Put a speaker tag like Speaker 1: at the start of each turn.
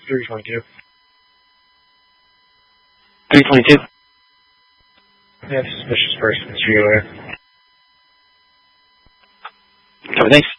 Speaker 1: 322.
Speaker 2: 322.
Speaker 1: We have suspicious person, Mr. Euler.
Speaker 2: Copy, thanks.